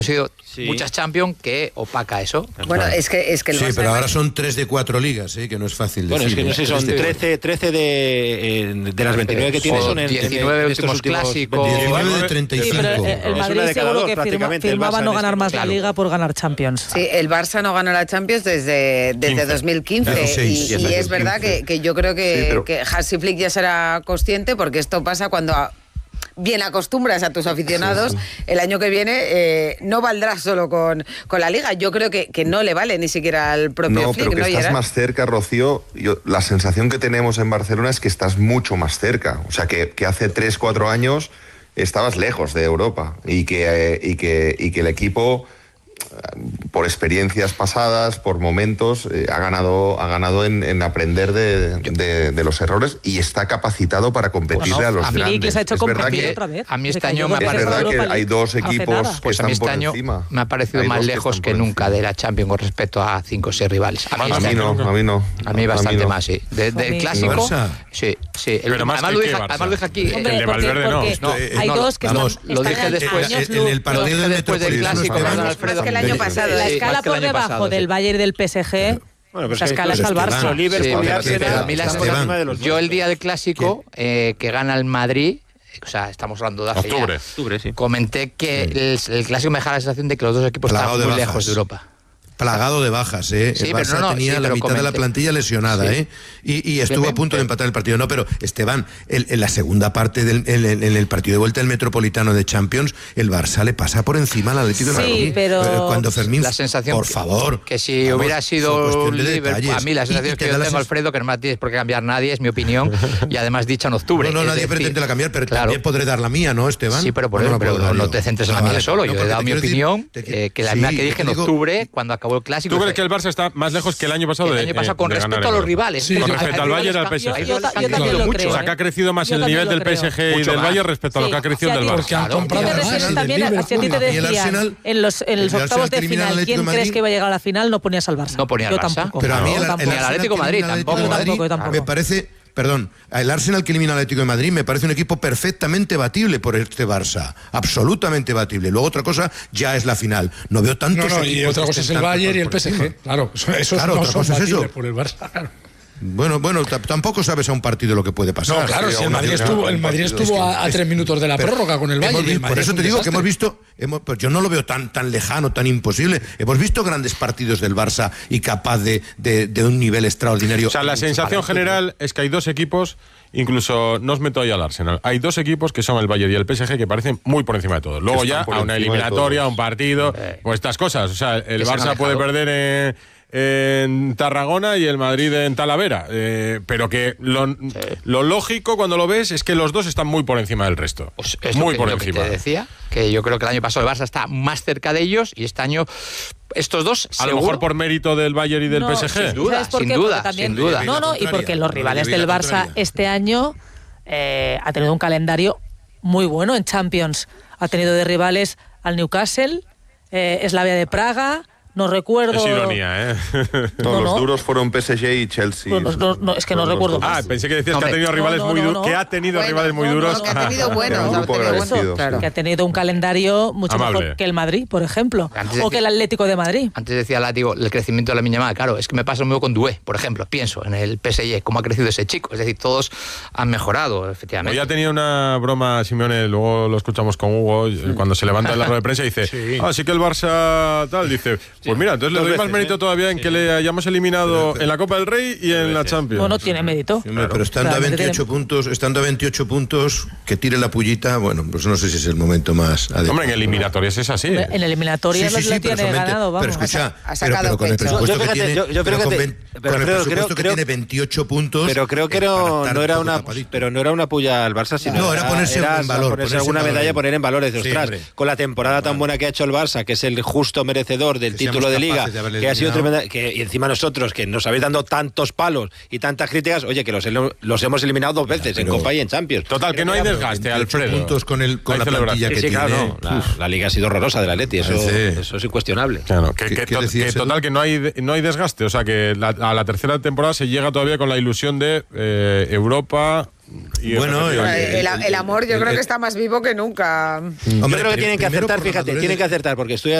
sido muchas Champions que opaca eso. Bueno, es que el sí, pero ahora son 3 de 4 ligas, que no es fácil decir. Bueno, es que no sé, son 13 de las 29 que tiene, son en 19 últimos clásicos. 19 de 35. Sí, pero el Madrid seguro que firmaba no ganar más la Liga por ganar Champions. Sí, el Barça no ganó la Champions desde 2015 y es verdad que yo creo que Hansi Flick ya será consciente, porque esto pasa cuando bien acostumbras a tus aficionados. El año que viene no valdrá solo con la Liga. Yo creo que no le vale ni siquiera al propio Flick. Pero que estás más cerca, Rocío. La sensación que tenemos en Barcelona es que estás mucho más cerca. O sea, que hace 3-4 años estabas lejos de Europa y que el equipo, por experiencias pasadas, por momentos, ha ganado en aprender de los errores y está capacitado para competirle a los grandes. Ha hecho otra vez. A mí este año me ha parecido... Es verdad que hay dos equipos que están por encima. Me ha parecido más lejos que nunca de la Champions con respecto a 5 o 6 rivales. A mí no. A mí bastante más, sí. Del clásico, sí. Además lo dije aquí. El de Valverde no. Hay dos que lo dije después. En el partido del Metropolitano, Alfredo, el año pasado. La escala por debajo del Bayern y del PSG. Bueno, pues esa escala está al Barça. Yo el día del clásico que gana el Madrid, o sea, estamos hablando de hace octubre, sí. Comenté que el clásico me deja la sensación de que los dos equipos están muy lejos de Europa. Plagado de bajas, Sí, el Barça tenía la mitad de la plantilla lesionada, y estuvo a punto de empatar el partido. No, pero Esteban, en la segunda parte en el partido de vuelta del Metropolitano de Champions, el Barça le pasa por encima al Atlético de Madrid. Sí, pero cuando Fermín, la sensación, por favor, que si hubiera sido un Liverpool, a mí la sensación que yo tengo, Alfredo, que no me tienes por qué cambiar nadie, es mi opinión, y además dicha en octubre. No, nadie pretende la cambiar, pero también podré dar la mía, ¿no, Esteban? Sí, pero no te centres en la mía solo. Yo he dado mi opinión, que la misma que dije en octubre, cuando acabó el clásico. ¿Tú crees que el Barça está más lejos que el año pasado? El año pasado con respecto a los rivales. Con respecto al Bayern y al PSG. Yo también lo creo. O sea, que ha crecido más el nivel del PSG y del Bayern respecto a lo que ha crecido del Barça. Porque han comprado también, si a ti te decían en los octavos de final quién crees que iba a llegar a la final, no ponías al Barça. No ponía al Barça. Tampoco. Pero a mí el Atlético de Madrid tampoco. Me parece... Perdón, el Arsenal que elimina al Atlético de Madrid me parece un equipo perfectamente batible por este Barça, absolutamente batible. Luego otra cosa ya es la final. No veo tantos equipos. Y otra cosa es el Bayern y el PSG. Claro, eso no son batibles por el Barça. Claro. Bueno, tampoco sabes a un partido lo que puede pasar. No, claro, si el Madrid estuvo a 3 minutos de la prórroga con el Bayern. Por eso te digo que hemos visto, pues yo no lo veo tan lejano, tan imposible. Hemos visto grandes partidos del Barça y capaz de un nivel extraordinario. O sea, la sensación general es que hay dos equipos, incluso no os meto ahí al Arsenal, hay dos equipos que son el Bayern y el PSG que parecen muy por encima de todos. Luego ya a una eliminatoria, a un partido, pues estas cosas. O sea, el Barça puede perder en Tarragona y el Madrid en Talavera, pero que lo lógico cuando lo ves es que los dos están muy por encima del resto, pues es muy por encima. Que te decía que yo creo que el año pasado el Barça está más cerca de ellos y este año estos dos a lo mejor por mérito del Bayern y del PSG. Sin duda. No, y porque los rivales del Barça este año ha tenido un calendario muy bueno en Champions. Ha tenido de rivales al Newcastle, Slavia de Praga. No recuerdo. Es ironía, los duros fueron PSG y Chelsea. No, es que no recuerdo. Pensé que decías que ha tenido rivales muy duros. Que ha tenido rivales muy duros. Que ha tenido buenos. Que ha tenido un calendario mucho mejor que el Madrid, por ejemplo. O que el Atlético de Madrid. Antes decía Látigo, el crecimiento de la Lamine Yamal. Claro, es que me pasa lo mismo con Doué, por ejemplo. Pienso en el PSG, cómo ha crecido ese chico. Es decir, todos han mejorado, efectivamente. Hoy ha tenido una broma Simeone, luego lo escuchamos con Hugo, cuando se levanta en la rueda de prensa y dice, sí que el Barça tal, dice... Pues mira, entonces le doy más mérito todavía en que le hayamos eliminado en la Copa del Rey y en la Champions. Bueno, tiene mérito. Pero estando a 28 puntos, que tire la pullita, bueno, pues no sé si es el momento más adecuado. Hombre, en eliminatorias es así. En eliminatorias lo tiene ganado, vamos. Pero escucha, pero con el presupuesto que tiene, con el presupuesto que tiene 28 puntos. Pero creo que no era una puya al Barça, sino no, era ponerse en valor. Ponerse alguna medalla, poner en valores de ostras. Con la temporada tan buena que ha hecho el Barça, que es el justo merecedor del título de Liga, que ha sido tremenda, y encima nosotros, que nos habéis dando tantos palos y tantas críticas, oye, que los hemos eliminado 2 veces en Copa y en Champions. Total, que no hay desgaste, Alfredo. Puntos con la plantilla que tiene. Claro, la Liga ha sido horrorosa de la Atleti, eso es incuestionable. Claro, total, que no hay desgaste, o sea, que a la tercera temporada se llega todavía con la ilusión de Europa, el amor yo creo que está más vivo que nunca. Yo creo que tienen que acertar, fíjate, tienen que acertar, porque estoy